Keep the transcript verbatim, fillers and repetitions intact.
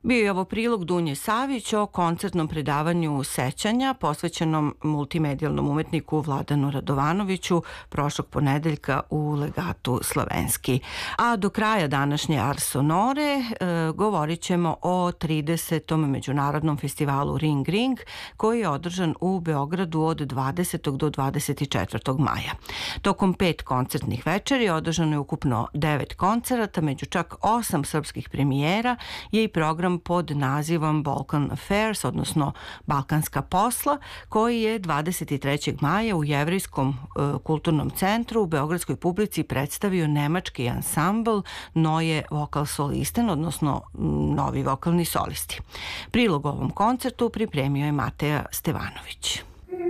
Bio je ovo prilog Dunje Savić o koncertnom predavanju sećanja posvećenom multimedijalnom umetniku Vladanu Radovanoviću prošlog ponedeljka u Legatu Slavenski. A do kraja današnje Ars Sonore e, govorit ćemo o tridesetom međunarodnom festivalu Ring Ring koji je održan u Beogradu od dvadesetog do dvadeset četvrtog maja. Tokom pet koncertnih večeri održano je ukupno devet koncerata, među čak osam srpskih premijera je i program pod nazivom Balkan Affairs, odnosno Balkanska posla, koji je dvadeset trećeg maja u Jevrejskom e, kulturnom centru u beogradskoj publici predstavio nemački ansambl Neue Vokalsolisten, odnosno novi vokalni solisti. Prilog ovom koncertu pripremio je Mateja Stevanović.